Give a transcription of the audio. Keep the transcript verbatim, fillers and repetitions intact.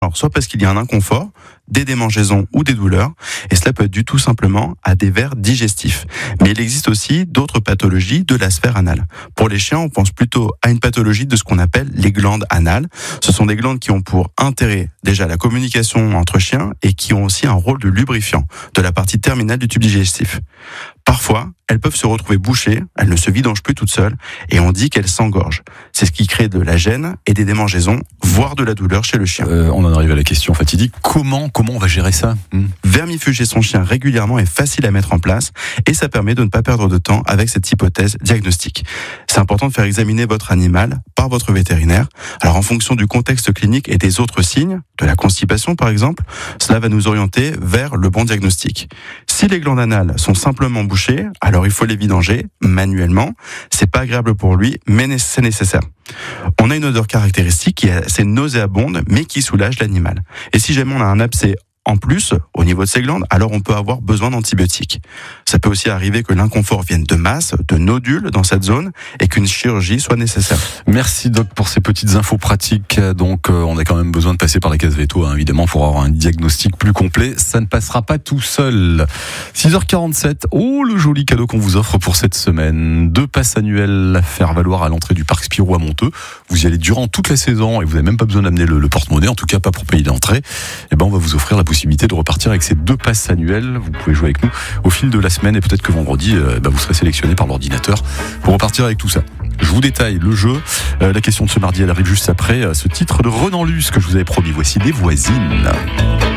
Alors, soit parce qu'il y a un inconfort, des démangeaisons ou des douleurs, et cela peut être dû tout simplement à des vers digestifs. Mais il existe aussi d'autres pathologies de la sphère anale. Pour les chiens, on pense plutôt à une pathologie de ce qu'on appelle les glandes anales. Ce sont des glandes qui ont pour intérêt déjà la communication entre chiens et qui ont aussi un rôle de lubrifiant de la partie terminale du tube digestif. Parfois, elles peuvent se retrouver bouchées, elles ne se vidangent plus toutes seules, et on dit qu'elles s'engorgent. C'est ce qui crée de la gêne et des démangeaisons, voire de la douleur chez le chien. Euh, on en arrive à la question fatidique. Comment, comment on va gérer ça ? hmm. Vermifuger son chien régulièrement est facile à mettre en place, et ça permet de ne pas perdre de temps avec cette hypothèse diagnostique. C'est important de faire examiner votre animal par votre vétérinaire. Alors en fonction du contexte clinique et des autres signes, de la constipation par exemple, cela va nous orienter vers le bon diagnostic. Si les glandes anales sont simplement bouchées, alors il faut les vidanger manuellement. C'est pas agréable pour lui, mais c'est nécessaire. On a une odeur caractéristique qui est assez nauséabonde, mais qui soulage l'animal. Et si jamais on a un abcès en plus, au niveau de ces glandes, alors on peut avoir besoin d'antibiotiques. Ça peut aussi arriver que l'inconfort vienne de masse, de nodules dans cette zone, et qu'une chirurgie soit nécessaire. Merci Doc pour ces petites infos pratiques. Donc euh, on a quand même besoin de passer par la case veto, hein, évidemment, pour avoir un diagnostic plus complet. Ça ne passera pas tout seul. six heures quarante-sept, oh le joli cadeau qu'on vous offre pour cette semaine. Deux passes annuelles à faire valoir à l'entrée du parc Spirou à Monteux. Vous y allez durant toute la saison et vous n'avez même pas besoin d'amener le, le porte-monnaie, en tout cas pas pour payer l'entrée. Et ben on va vous offrir la possibilité de repartir avec ces deux passes annuelles. Vous pouvez jouer avec nous au fil de la semaine et peut-être que vendredi, euh, bah, vous serez sélectionné par l'ordinateur pour repartir avec tout ça. Je vous détaille le jeu. Euh, la question de ce mardi, elle arrive juste après euh, ce titre de Renan Luce que je vous avais promis. Voici des voisines.